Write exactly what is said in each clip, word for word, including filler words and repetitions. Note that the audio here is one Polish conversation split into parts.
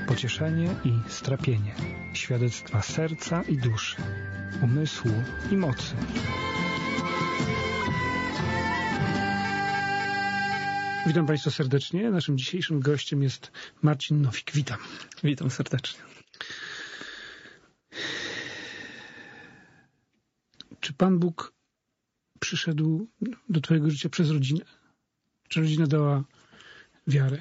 pocieszenie i strapienie, świadectwa serca i duszy, umysłu i mocy. Witam Państwa serdecznie. Naszym dzisiejszym gościem jest Marcin Nowik. Witam. Witam serdecznie. Czy Pan Bóg przyszedł do Twojego życia przez rodzinę? Czy rodzina dała wiarę?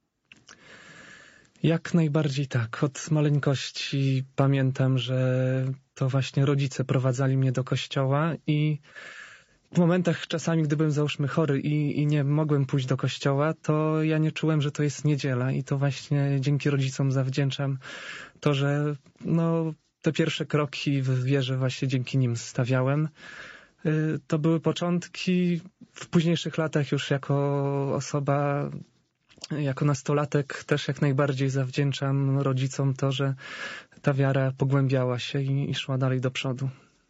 Jak najbardziej tak. Od maleńkości pamiętam, że to właśnie rodzice prowadzali mnie do kościoła i w momentach czasami, gdy byłem załóżmy chory i, i nie mogłem pójść do kościoła, to ja nie czułem, że to jest niedziela i to właśnie dzięki rodzicom zawdzięczam to, że no, te pierwsze kroki w wierze właśnie dzięki nim stawiałem. To były początki. W późniejszych latach już jako osoba, jako nastolatek też jak najbardziej zawdzięczam rodzicom to, że ta wiara pogłębiała się i, i szła dalej do przodu.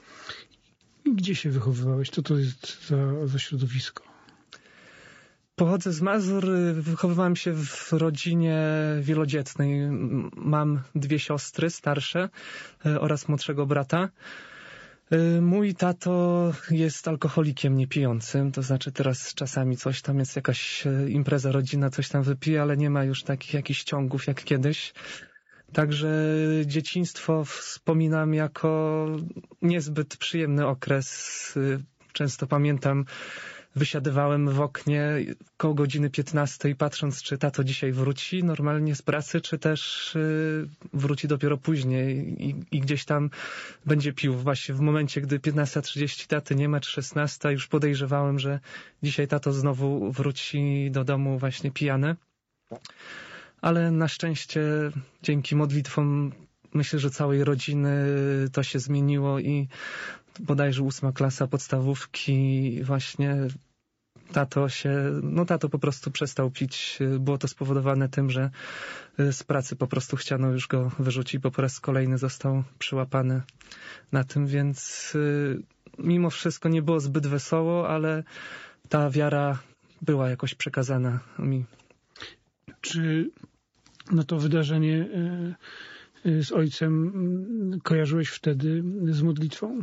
I gdzie się wychowywałeś? Co to jest za, za środowisko? Pochodzę z Mazur, wychowywałem się w rodzinie wielodzietnej. Mam dwie siostry starsze oraz młodszego brata. Mój tato jest alkoholikiem niepijącym, to znaczy teraz czasami coś tam jest, jakaś impreza rodzina, coś tam wypije, ale nie ma już takich jakichś ciągów jak kiedyś. Także dzieciństwo wspominam jako niezbyt przyjemny okres. Często pamiętam, wysiadywałem w oknie koło godziny piętnastej, patrząc, czy tato dzisiaj wróci normalnie z pracy, czy też wróci dopiero później i, i gdzieś tam będzie pił. Właśnie w momencie, gdy piętnasta trzydzieści taty nie ma, czy szesnasta, już podejrzewałem, że dzisiaj tato znowu wróci do domu właśnie pijany. Ale na szczęście dzięki modlitwom myślę, że całej rodziny to się zmieniło i bodajże ósma klasa podstawówki właśnie tato się, no tato po prostu przestał pić. Było to spowodowane tym, że z pracy po prostu chciano już go wyrzucić, bo po raz kolejny został przyłapany na tym, więc mimo wszystko nie było zbyt wesoło, ale ta wiara była jakoś przekazana mi. Czy no to wydarzenie z ojcem kojarzyłeś wtedy z modlitwą?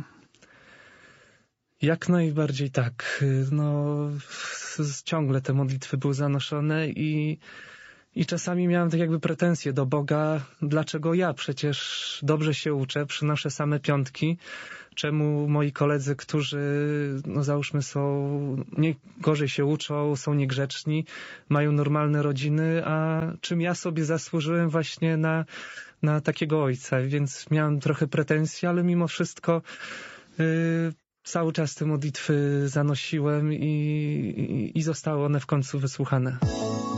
Jak najbardziej tak. No, ciągle te modlitwy były zanoszone i, i czasami miałem tak jakby pretensje do Boga, dlaczego ja przecież dobrze się uczę, przynoszę same piątki, czemu moi koledzy, którzy no załóżmy są, nie gorzej się uczą, są niegrzeczni, mają normalne rodziny, a czym ja sobie zasłużyłem właśnie na, na takiego ojca, więc miałem trochę pretensji, ale mimo wszystko yy, cały czas te modlitwy zanosiłem i, i, i zostały one w końcu wysłuchane.